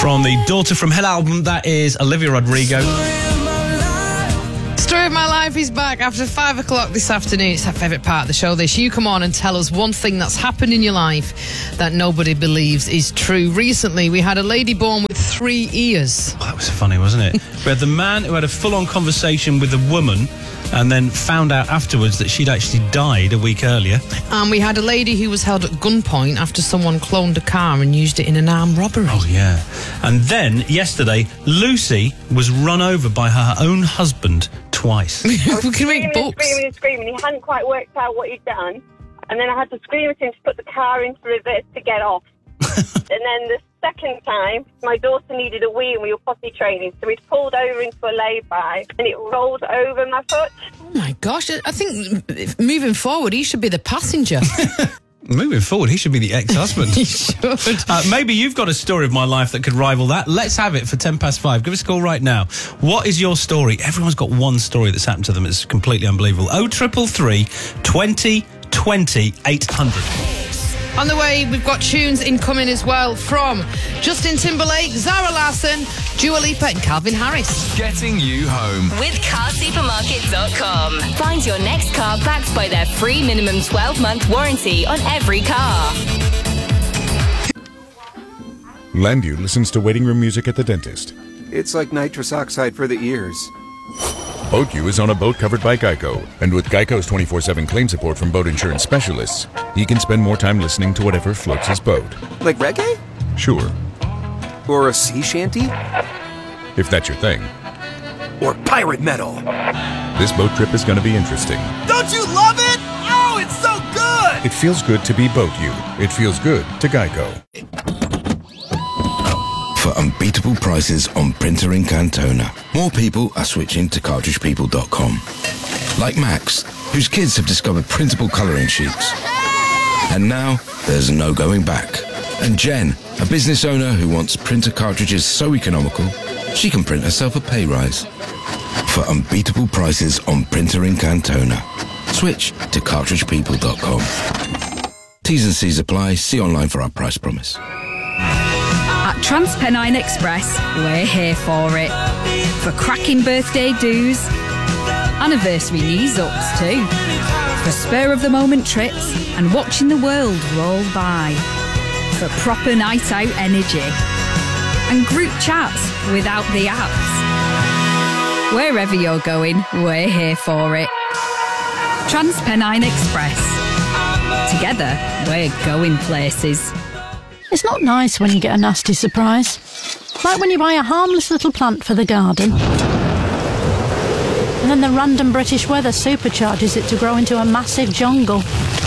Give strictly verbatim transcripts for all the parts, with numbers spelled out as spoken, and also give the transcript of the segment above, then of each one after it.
From the Daughter from Hell album, that is Olivia Rodrigo. Story of My Life is back after five o'clock this afternoon. It's our favourite part of the show, this. You come on and tell us one thing that's happened in your life that nobody believes is true. Recently, we had a lady born with three ears. Oh, that was funny, wasn't it? We had the man who had a full-on conversation with a woman and then found out afterwards that she'd actually died a week earlier. And we had a lady who was held at gunpoint after someone cloned a car and used it in an armed robbery. Oh, yeah. And then, yesterday, Lucy was run over by her own husband twice. We can make screaming, books. Screaming and screaming. He hadn't quite worked out what he'd done. And then I had to scream at him to put the car into reverse to get off. And then the second time, my daughter needed a wee and we were potty training, so we'd pulled over into a lay-by and it rolled over my foot. Oh, my gosh. I think moving forward, he should be the passenger. Moving forward, he should be the ex-husband. He should. Uh, maybe you've got a story of my life that could rival that. Let's have it for ten past five. Give us a call right now. What is your story? Everyone's got one story that's happened to them. It's completely unbelievable. oh triple three, twenty, twenty, eight hundred. On the way, we've got tunes incoming as well from Justin Timberlake, Zara Larsson, Dua Lipa and Calvin Harris. Getting you home with car supermarket dot com. Find your next car backed by their free minimum twelve-month warranty on every car. Landu listens to waiting room music at the dentist. It's like nitrous oxide for the ears. Boat U is on a boat covered by Geico, and with Geico's twenty-four seven claim support from boat insurance specialists, he can spend more time listening to whatever floats his boat. Like reggae? Sure. Or a sea shanty? If that's your thing. Or pirate metal? This boat trip is going to be interesting. Don't you love it? Oh, it's so good! It feels good to be Boat U. It feels good to Geico. For unbeatable prices on printer ink and toner, more people are switching to cartridge people dot com. Like Max, whose kids have discovered printable colouring sheets. And now, there's no going back. And Jen, a business owner who wants printer cartridges so economical, she can print herself a pay rise. For unbeatable prices on printer ink and toner, switch to cartridge people dot com. T's and C's apply. See online for our price promise. At TransPennine Express, we're here for it. For cracking birthday do's, anniversary knees-ups too. For spur-of-the-moment trips and watching the world roll by. For proper night-out energy. And group chats without the apps. Wherever you're going, we're here for it. TransPennine Express. Together, we're going places. It's not nice when you get a nasty surprise. Like when you buy a harmless little plant for the garden. And then the random British weather supercharges it to grow into a massive jungle.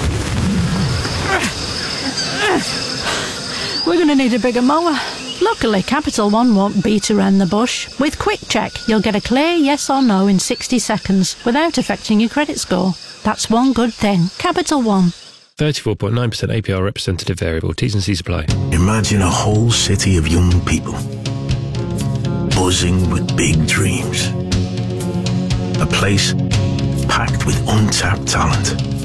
We're going to need a bigger mower. Luckily, Capital One won't beat around the bush. With Quick Check, you'll get a clear yes or no in sixty seconds without affecting your credit score. That's one good thing. Capital One. thirty-four point nine percent A P R representative variable. T's and C's apply. Imagine a whole city of young people buzzing with big dreams. A place packed with untapped talent.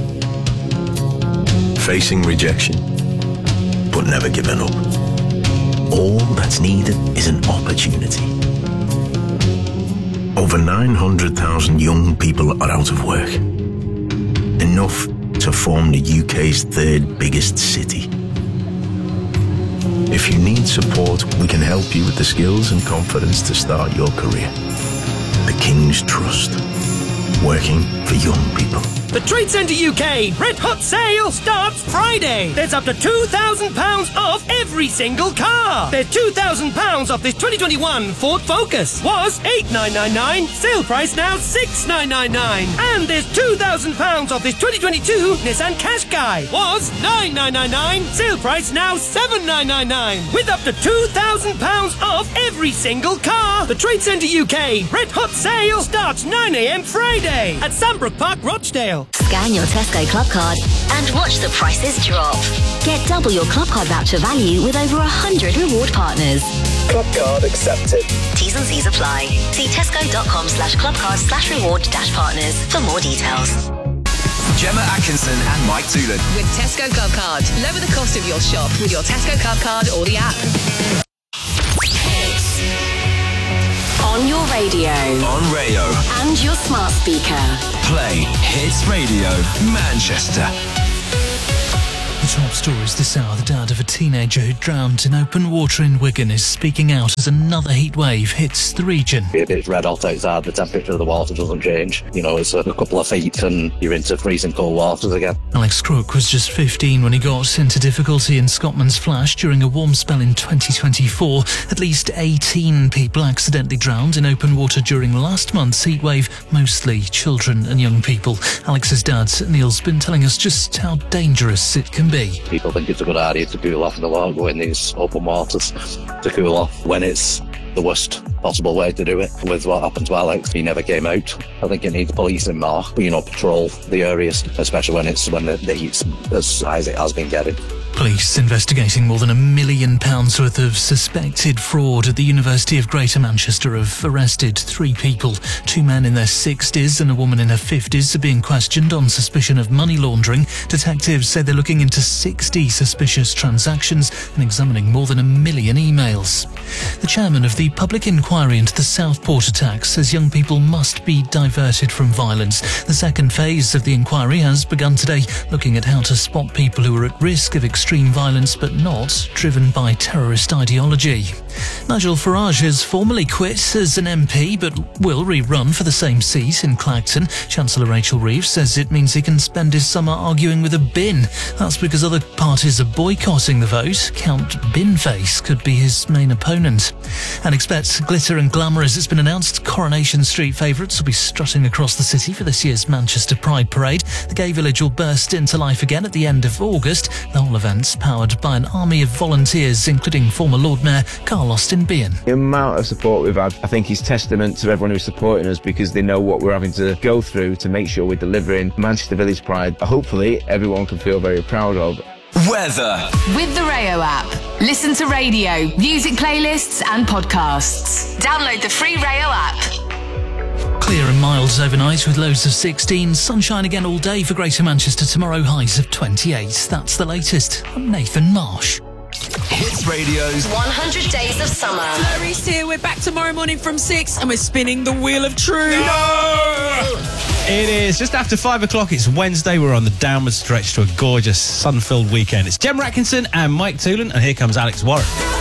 Facing rejection, but never giving up. All that's needed is an opportunity. Over nine hundred thousand young people are out of work. Enough to form the U K's third biggest city. If you need support, we can help you with the skills and confidence to start your career. The King's Trust. Working for young people. The Trade Centre U K Red Hot Sale starts Friday. There's up to two thousand pounds off every single car. There's two thousand pounds off this twenty twenty-one Ford Focus. Was eight thousand nine hundred ninety-nine. Sale price now six thousand nine hundred ninety-nine. And there's two thousand pounds off this twenty twenty-two Nissan Qashqai. Was nine thousand nine hundred ninety-nine. Sale price now seven thousand nine hundred ninety-nine. With up to two thousand pounds off every single car. The Trade Centre U K Red Hot Sale starts nine a.m. Friday at Sandbrook Park, Rochdale. Scan your Tesco Club Card and watch the prices drop. Get double your Club Card voucher value with over one hundred reward partners. Club Card accepted. T's and C's apply. See tesco.com slash clubcard slash reward dash partners for more details. Gemma Atkinson and Mike Doolan. With Tesco Club Card. Lower the cost of your shop with your Tesco Club Card or the app. Radio. On Rayo. And your smart speaker. Play Hits Radio Manchester. The top stories this hour. The dad of a teenager who drowned in open water in Wigan is speaking out as another heat wave hits the region. If it's red hot outside, the temperature of the water doesn't change. You know, it's a couple of feet and you're into freezing cold waters again. Alex Crook was just fifteen when he got into difficulty in Scotland's Flash during a warm spell in twenty twenty-four. At least eighteen people accidentally drowned in open water during last month's heatwave, mostly children and young people. Alex's dad, Neil's been telling us just how dangerous it can be. People think it's a good idea to cool off in the water, go in these open waters to cool off when it's the worst possible way to do it. With what happened to Alex, he never came out. I think it needs policing more, you know, patrol the areas, especially when it's when the, the heat's as high as it has been getting. Police investigating more than a million pounds worth of suspected fraud at the University of Greater Manchester have arrested three people. Two men in their sixties and a woman in her fifties are being questioned on suspicion of money laundering. Detectives say they're looking into sixty suspicious transactions and examining more than a million emails. The chairman of the Public Inquiry into the Southport attacks says young people must be diverted from violence. The second phase of the inquiry has begun today, looking at how to spot people who are at risk of extreme violence but not driven by terrorist ideology. Nigel Farage has formally quit as an M P but will re-run for the same seat in Clacton. Chancellor Rachel Reeves says it means he can spend his summer arguing with a bin. That's because other parties are boycotting the vote. Count Binface could be his main opponent. And expect glitter and glamour as it's been announced. Coronation Street favourites will be strutting across the city for this year's Manchester Pride Parade. The gay village will burst into life again at the end of August. The whole event's powered by an army of volunteers, including former Lord Mayor Carl Austin Bean. The amount of support we've had, I think, is testament to everyone who's supporting us because they know what we're having to go through to make sure we're delivering Manchester Village Pride. Hopefully, everyone can feel very proud of. Weather. With the Rayo app. Listen to radio, music playlists and podcasts. Download the free Rayo app. Clear and mild overnight with lows of sixteen. Sunshine again all day for Greater Manchester. Tomorrow highs of twenty-eight. That's the latest. I'm Nathan Marsh. Hits Radio's one hundred Days of Summer. Flurry's here. We're back tomorrow morning from six and we're spinning the Wheel of Truth. No! It is just after five o'clock. It's Wednesday. We're on the downward stretch to a gorgeous sun-filled weekend. It's Gemma Atkinson and Mike Toolan, and here comes Alex Warren.